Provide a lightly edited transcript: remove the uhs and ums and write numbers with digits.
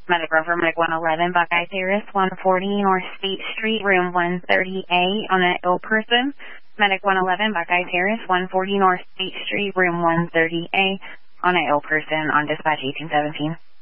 Medic Rover, Medic 111, Buckeye Terrace, 140 North State Street, room 130A on an ill person. Medic 111, Buckeye Terrace, 140 North State Street, room 130A on an ill person on dispatch 1817.